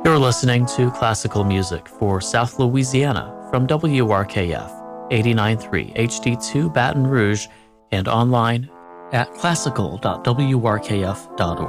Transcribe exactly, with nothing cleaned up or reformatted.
You're listening to classical music for South Louisiana from W R K F eighty-nine point three H D two Baton Rouge and online at classical dot w r k f dot org.